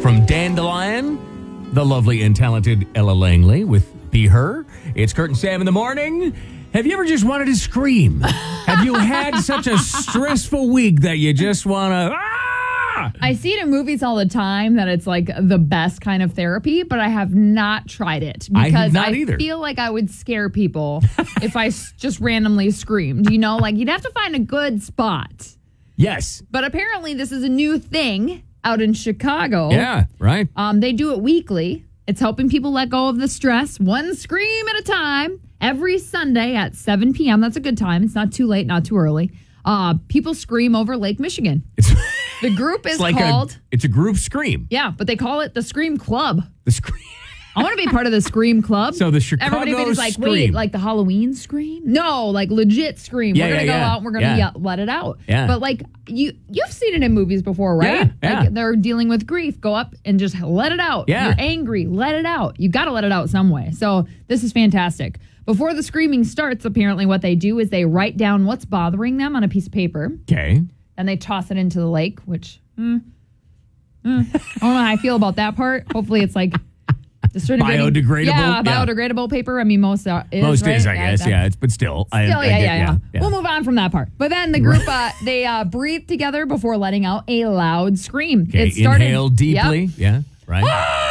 From Dandelion, the lovely and talented Ella Langley with Be Her. It's Kurt and Sam in the morning. Have you ever just wanted to scream? Have you had such a stressful week that you just want to... I see it in movies all the time that it's like the best kind of therapy, but I have not tried it because I feel like I would scare people if I just randomly screamed. You know, like you'd have to find a good spot. Yes. But apparently this is a new thing out in Chicago. Yeah, right. They do it weekly. It's helping people let go of the stress, one scream at a time, every Sunday at 7 p.m. That's a good time. It's not too late, not too early. People scream over Lake Michigan. The group is called... It's a group scream. Yeah, but they call it the Scream Club. The Scream... I want to be part of the Scream Club. So the Chicago Everybody's like, Scream. wait, like the Halloween Scream? No, like legit Scream. Yeah, we're going to go out and we're going to let it out. Yeah. But like, you've seen it in movies before, right? Yeah. Like they're dealing with grief. Go up and just let it out. Yeah. You're angry. Let it out. You got to let it out some way. So this is fantastic. Before the screaming starts, apparently what they do is they write down what's bothering them on a piece of paper. Okay. And they toss it into the lake, which... I don't know how I feel about that part. Hopefully it's like biodegradable. Yeah, biodegradable paper. I mean, most is, most right? is, I guess. Yeah, but still. Yeah. We'll move on from that part. But then the group, they breathe together before letting out a loud scream. Okay, inhale deeply. Yep. Yeah, right.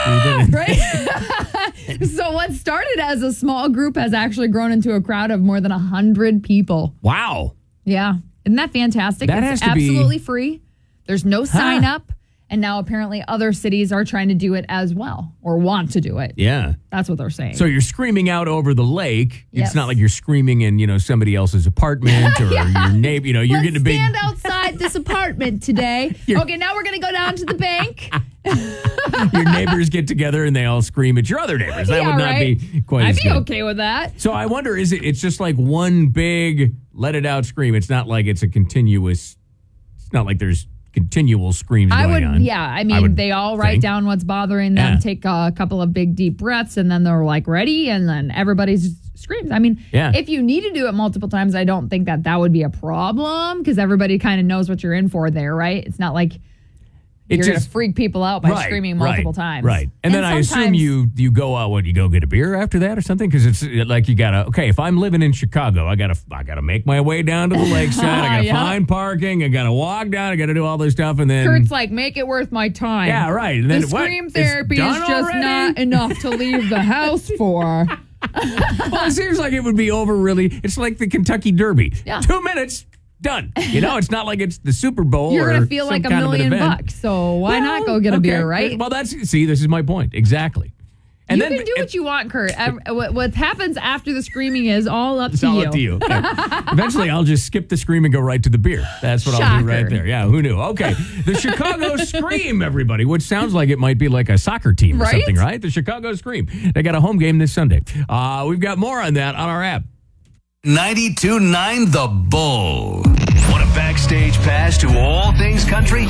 Right? So what started as a small group has actually grown into a crowd of more than 100 people. Wow. Yeah. Isn't that fantastic? It's absolutely free. There's no sign up. And now apparently other cities are trying to do it as well or want to do it. Yeah. That's what they're saying. So you're screaming out over the lake. Yes. It's not like you're screaming in, somebody else's apartment or your neighbor. You're getting a big... stand outside this apartment today. Okay, now we're going to go down to the bank. Your neighbors get together and they all scream at your other neighbors. That would not be quite as good. I'd be okay with that. So I wonder, it's just like one big let it out scream. It's not like it's a continuous... It's not like there's... continual screams going on. Yeah, I mean, they all write down what's bothering them, take a couple of big deep breaths, and then they're like ready, and then everybody's screams. I mean, if you need to do it multiple times, I don't think that would be a problem because everybody kind of knows what you're in for there, right? It's not like you're going to freak people out by screaming multiple times. Right. And then I assume you go out, you go get a beer after that or something? Because it's like you got to, if I'm living in Chicago, I got to make my way down to the lakeside. I got to find parking. I got to walk down. I got to do all this stuff. And then... Kurt's like, make it worth my time. Yeah, right. And then the scream therapy is just not enough to leave the house for. Well, it seems like it would be over really. It's like the Kentucky Derby. Yeah. 2 minutes. Done. It's not like it's the Super Bowl. You're going to feel like $1 million bucks. So why not go get a beer, right? Well, this is my point. Exactly. And you can do what you want, Kurt. What happens after the screaming is all up to you. It's all up to you. Okay. Eventually, I'll just skip the scream and go right to the beer. That's what I'll do right there. Yeah, who knew? Okay. The Chicago Scream, everybody, which sounds like it might be like a soccer team or something, right? The Chicago Scream. They got a home game this Sunday. We've got more on that on our app. 92.9 The Bull. Want a backstage pass to all things country?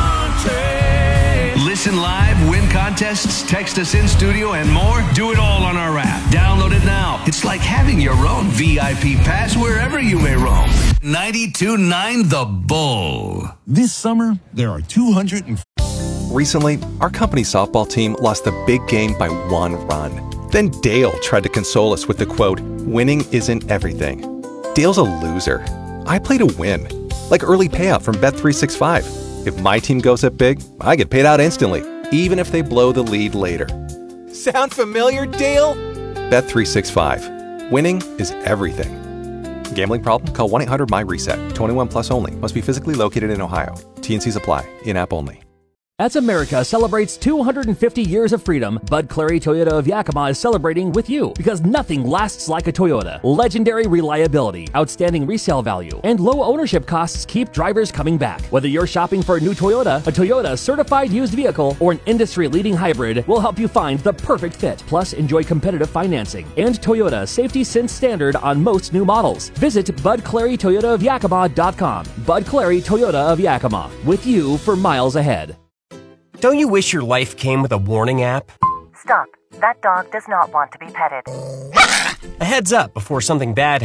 Listen live, win contests, text us in studio, and more? Do it all on our app. Download it now. It's like having your own VIP pass wherever you may roam. 92.9 The Bull. This summer, there are 200... Recently, our company's softball team lost the big game by 1 run. Then Dale tried to console us with the quote, "Winning isn't everything." Dale's a loser. I play to win. Like early payout from Bet365. If my team goes up big, I get paid out instantly, even if they blow the lead later. Sound familiar, Dale? Bet365. Winning is everything. Gambling problem? Call 1-800-MY-RESET. 21 plus only. Must be physically located in Ohio. T&Cs apply. In-app only. As America celebrates 250 years of freedom, Bud Clary Toyota of Yakima is celebrating with you because nothing lasts like a Toyota. Legendary reliability, outstanding resale value, and low ownership costs keep drivers coming back. Whether you're shopping for a new Toyota, a Toyota certified used vehicle, or an industry-leading hybrid, we'll help you find the perfect fit. Plus, enjoy competitive financing and Toyota Safety Sense standard on most new models. Visit BudClaryToyotaofYakima.com. Bud Clary Toyota of Yakima, with you for miles ahead. Don't you wish your life came with a warning app? Stop. That dog does not want to be petted. A heads up before something bad